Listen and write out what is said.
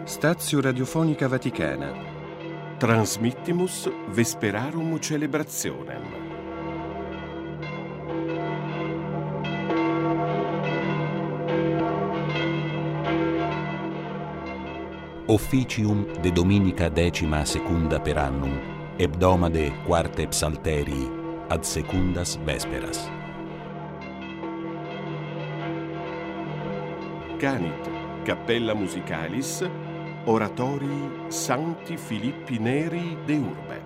Stazio Radiofonica Vaticana. Transmittimus Vesperarum Celebrationem. Officium de Dominica 12 per annum, hebdomade quarte psalterii, ad secundas vesperas. Canit Cappella Musicalis Oratorii Sancti Filippi Neri de Urbe.